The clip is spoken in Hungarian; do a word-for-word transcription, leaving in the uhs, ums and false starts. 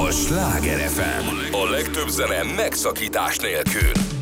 Sláger ef em. A legtöbb zene megszakítás nélkül.